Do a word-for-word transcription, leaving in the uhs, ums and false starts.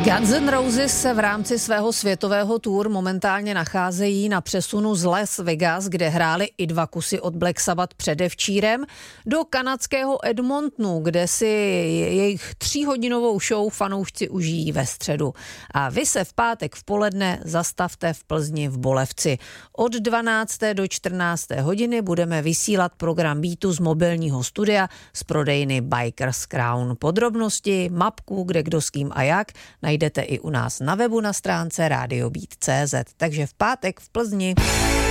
Guns N' Roses se v rámci svého světového tour momentálně nacházejí na přesunu z Las Vegas, kde hráli i dva kusy od Black Sabbath předevčírem, do kanadského Edmontonu, kde si jejich tříhodinovou show fanoušci užijí ve středu. A vy se v pátek v poledne zastavte v Plzni v Bolevci. Od dvanácté do čtrnácté hodiny budeme vysílat program Beatu z mobilního studia z prodejny Bikers Crown. Podrobnosti, mapku, kde kdo s kým a jak, najdete i u nás na webu na stránce radio beat tečka cé zet. Takže v pátek v Plzni.